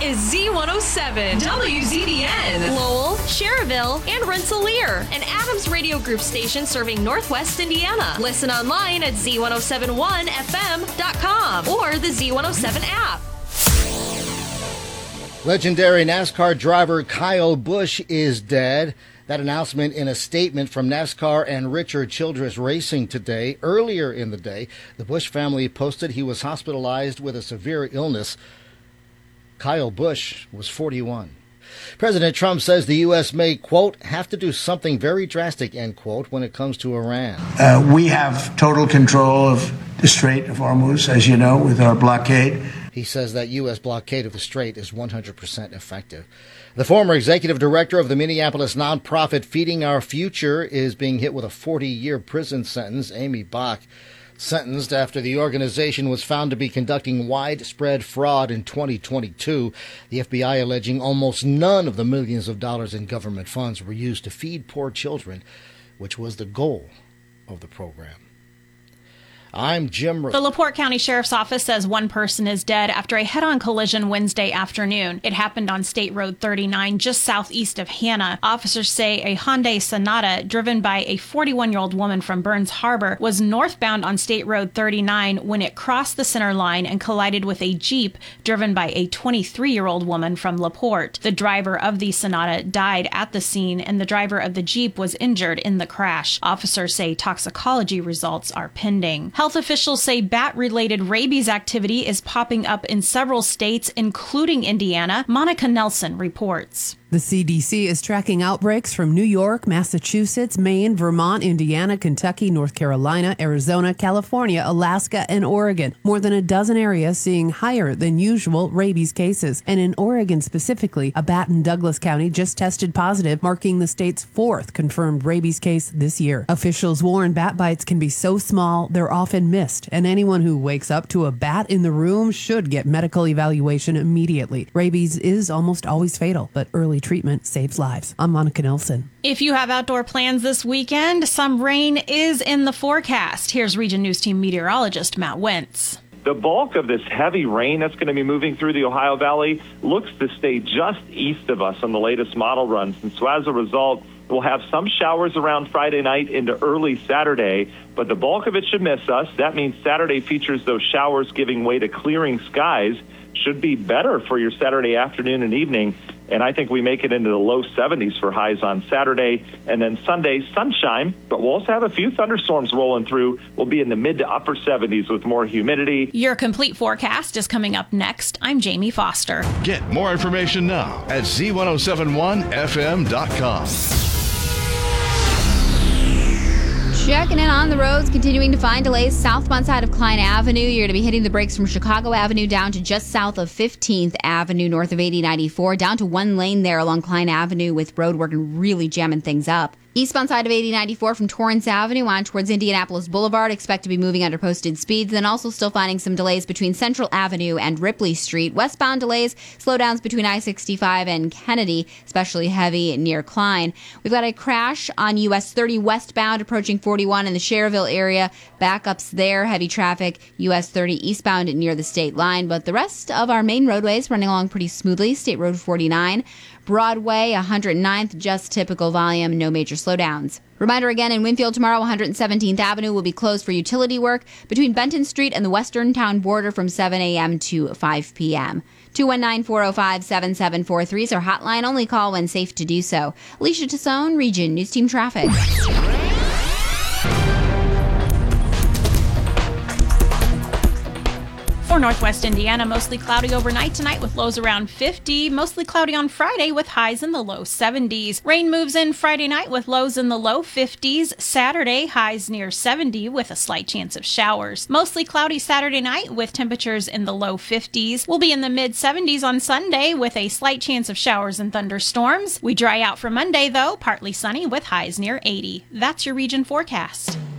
is Z107, WZBN, Lowell, Cherville, and Rensselaer, an Adams Radio Group station serving Northwest Indiana. Listen online at Z1071FM.com or the Z107 app. Legendary NASCAR driver Kyle Busch is dead. That announcement in a statement from NASCAR and Richard Childress Racing today. Earlier in the day, the Busch family posted he was hospitalized with a severe illness. Kyle Busch was 41. President Trump says the U.S. may, quote, have to do something very drastic, end quote, when it comes to Iran. We have total control of the Strait of Hormuz, as you know, with our blockade. He says that U.S. blockade of the strait is 100% effective. The former executive director of the Minneapolis nonprofit Feeding Our Future is being hit with a 40-year prison sentence. Amy Bach, sentenced after the organization was found to be conducting widespread fraud in 2022. The FBI alleging almost none of the millions of dollars in government funds were used to feed poor children, which was the goal of the program. I'm Jim. The LaPorte County Sheriff's Office says one person is dead after a head-on collision Wednesday afternoon. It happened on State Road 39, just southeast of Hanna. Officers say a Hyundai Sonata, driven by a 41-year-old woman from Burns Harbor, was northbound on State Road 39 when it crossed the center line and collided with a Jeep driven by a 23-year-old woman from LaPorte. The driver of the Sonata died at the scene, and the driver of the Jeep was injured in the crash. Officers say toxicology results are pending. Health officials say bat-related rabies activity is popping up in several states, including Indiana. Monica Nelson reports. The CDC is tracking outbreaks from New York, Massachusetts, Maine, Vermont, Indiana, Kentucky, North Carolina, Arizona, California, Alaska, and Oregon. More than a dozen areas seeing higher than usual rabies cases. And in Oregon specifically, a bat in Douglas County just tested positive, marking the state's fourth confirmed rabies case this year. Officials warn bat bites can be so small, they're often missed, and anyone who wakes up to a bat in the room should get medical evaluation immediately. Rabies is almost always fatal, but early treatment saves lives. I'm Monica Nelson. If you have outdoor plans this weekend, some rain is in the forecast. Here's Region News Team meteorologist Matt Wentz. The bulk of this heavy rain that's going to be moving through the Ohio Valley looks to stay just east of us on the latest model runs. And so as a result, we'll have some showers around Friday night into early Saturday, but the bulk of it should miss us. That means Saturday features those showers giving way to clearing skies. Should be better for your Saturday afternoon and evening. And I think we make it into the low 70s for highs on Saturday. And then Sunday, sunshine, but we'll also have a few thunderstorms rolling through. We'll be in the mid to upper 70s with more humidity. Your complete forecast is coming up next. I'm Jamie Foster. Get more information now at Z1071FM.com. Checking in on the roads, continuing to find delays southbound side of Klein Avenue. You're going to be hitting the brakes from Chicago Avenue down to just south of 15th Avenue, north of 8094, down to one lane there along Klein Avenue with road work and really jamming things up. Eastbound side of 8094 from Torrance Avenue on towards Indianapolis Boulevard. Expect to be moving under posted speeds. Then also still finding some delays between Central Avenue and Ripley Street. Westbound delays, slowdowns between I-65 and Kennedy, especially heavy near Klein. We've got a crash on US 30 westbound approaching 41 in the Cherville area. Backups there, heavy traffic, US 30 eastbound near the state line. But the rest of our main roadways running along pretty smoothly. State Road 49. Broadway, 109th, just typical volume, no major slowdowns. Reminder again, in Winfield tomorrow, 117th Avenue will be closed for utility work between Benton Street and the western town border from 7 a.m. to 5 p.m. 219-405-7743 is our hotline. Only call when safe to do so. Alicia Tassone, Region News Team Traffic. For Northwest Indiana, mostly cloudy overnight tonight with lows around 50. Mostly cloudy on Friday with highs in the low 70s. Rain moves in Friday night with lows in the low 50s. Saturday, highs near 70 with a slight chance of showers. Mostly cloudy Saturday night with temperatures in the low 50s. We'll be in the mid 70s on Sunday with a slight chance of showers and thunderstorms. We dry out for Monday, though, partly sunny with highs near 80. That's your region forecast.